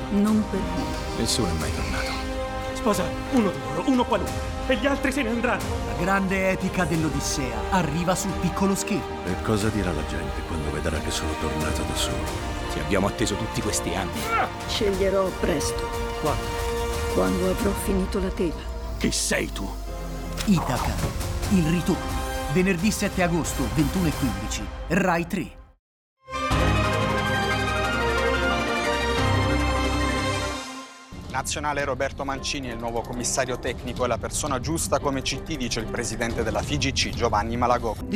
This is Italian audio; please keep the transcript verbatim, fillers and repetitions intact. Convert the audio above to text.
Non per me. Nessuno è mai tornato. Sposa uno di loro, uno qualunque, e gli altri se ne andranno. La grande epica dell'Odissea arriva sul piccolo schermo. E cosa dirà la gente quando vedrà che sono tornato da solo? Ti abbiamo atteso tutti questi anni. Sceglierò presto, Quando? quando avrò finito la tela. Chi sei tu? Itaca, il ritorno. Venerdì sette agosto, ventuno e quindici, Rai tre. Nazionale Roberto Mancini è il nuovo commissario tecnico e la persona giusta come C T, dice il presidente della F I G C Giovanni Malagò.